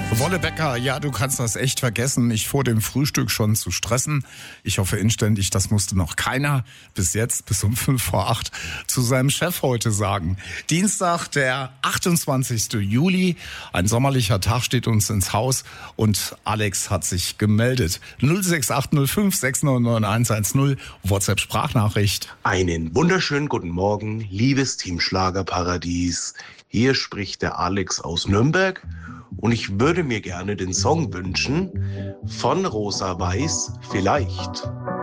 Wolle Becker, ja, du kannst das echt vergessen, mich vor dem Frühstück schon zu stressen. Ich hoffe inständig, das musste noch keiner bis jetzt, bis um 7:55 zu seinem Chef heute sagen. Dienstag, der 28. Juli, ein sommerlicher Tag steht uns ins Haus und Alex hat sich gemeldet. 06805 699 WhatsApp-Sprachnachricht. Einen wunderschönen guten Morgen, liebes Team Schlagerparadies. Hier spricht der Alex aus Nürnberg. Und ich würde mir gerne den Song wünschen von Rosa Weiß, vielleicht.